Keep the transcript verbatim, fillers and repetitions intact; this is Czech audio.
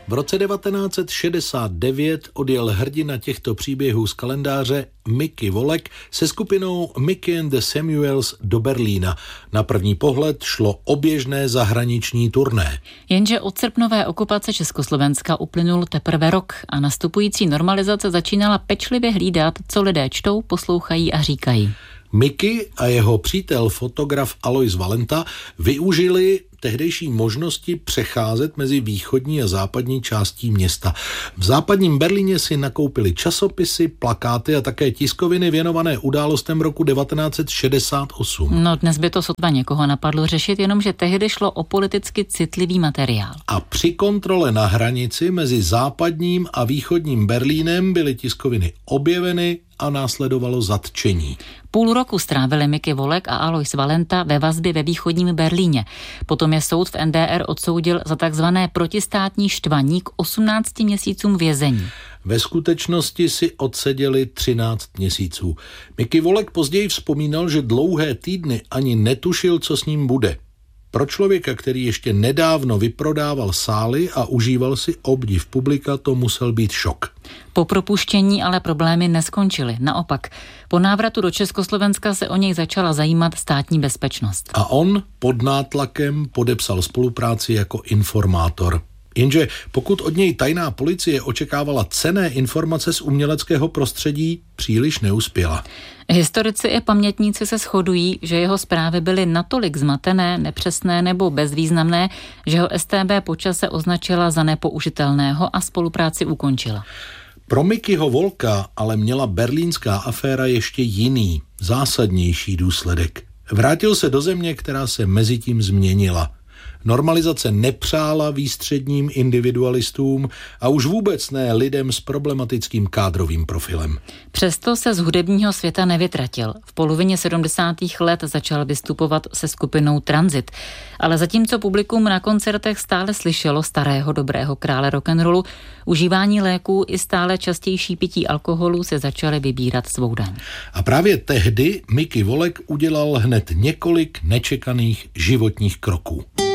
V roce devatenáct set šedesát devět odjel hrdina těchto příběhů z kalendáře Mickey Volek se skupinou Mickey and the Samuels do Berlína. Na první pohled šlo o běžné zahraniční turné. Jenže od srpnové okupace Československa uplynul teprve rok a nastupující normalizace začínala pečlivě hlídat, co lidé čtou, poslouchají a říkají. Mickey a jeho přítel fotograf Alois Valenta využili tehdejší možnosti přecházet mezi východní a západní částí města. V západním Berlíně si nakoupili časopisy, plakáty a také tiskoviny věnované událostem roku devatenáct set šedesát osm. No dnes by to sotva někoho napadlo řešit, jenomže tehdy šlo o politicky citlivý materiál. A při kontrole na hranici mezi západním a východním Berlínem byly tiskoviny objeveny a následovalo zatčení. Půl roku strávili Mickey Volek a Alois Valenta ve vazbě ve východním Berlíně. Potom je soud v N D R odsoudil za takzvané protistátní štvaní k osmnácti měsícům vězení. Ve skutečnosti si odseděli třináct měsíců. Mickey Volek později vzpomínal, že dlouhé týdny ani netušil, co s ním bude. Pro člověka, který ještě nedávno vyprodával sály a užíval si obdiv publika, to musel být šok. Po propuštění ale problémy neskončily. Naopak, po návratu do Československa se o něj začala zajímat státní bezpečnost. A on pod nátlakem podepsal spolupráci jako informátor. Jenže pokud od něj tajná policie očekávala cenné informace z uměleckého prostředí, příliš neuspěla. Historici i pamětníci se shodují, že jeho zprávy byly natolik zmatené, nepřesné nebo bezvýznamné, že ho S T B po čase označila za nepoužitelného a spolupráci ukončila. Pro Mickeyho Volka ale měla berlínská aféra ještě jiný, zásadnější důsledek. Vrátil se do země, která se mezitím změnila. Normalizace nepřála výstředním individualistům a už vůbec ne lidem s problematickým kádrovým profilem. Přesto se z hudebního světa nevytratil. V polovině sedmdesátých let začal vystupovat se skupinou Transit. Ale zatímco publikum na koncertech stále slyšelo starého dobrého krále rock'n'rollu, užívání léků i stále častější pití alkoholu se začaly vybírat svou daň. A právě tehdy Mickey Volek udělal hned několik nečekaných životních kroků.